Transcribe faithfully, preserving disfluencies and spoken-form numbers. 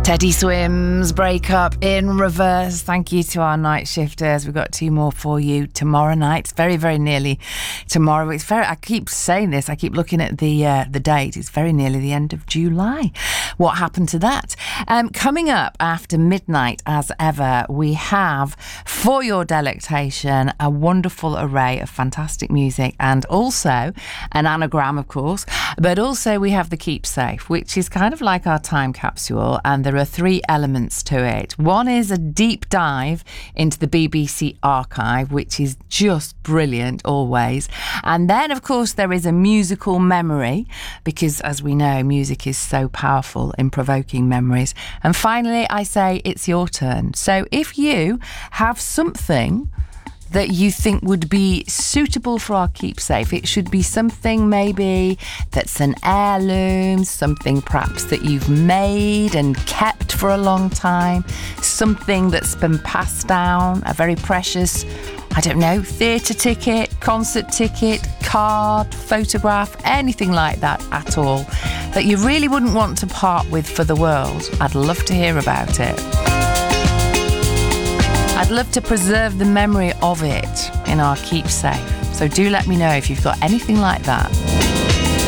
Teddy Swims, Break Up in Reverse. Thank you to our night shifters. We've got two more for you tomorrow night. It's very, very nearly tomorrow. It's very. I keep saying this. I keep looking at the uh, the date. It's very nearly the end of July. What happened to that? Um, coming up after midnight, as ever, we have for your delectation a wonderful array of fantastic music and also an anagram, of course. But also we have the Keep Safe, which is kind of like our time capsule, and there are three elements to it. One is a deep dive into the B B C archive, which is just brilliant always. And then, of course, there is a musical memory, because as we know, music is so powerful in provoking memories. And finally, I say it's your turn. So if you have something that you think would be suitable for our Keep Safe, it should be something maybe that's an heirloom, something perhaps that you've made and kept for a long time, something that's been passed down, a very precious, I don't know, theatre ticket, concert ticket, card, photograph, anything like that at all, that you really wouldn't want to part with for the world. I'd love to hear about it. I'd love to preserve the memory of it in our Keep Safe. So do let me know if you've got anything like that.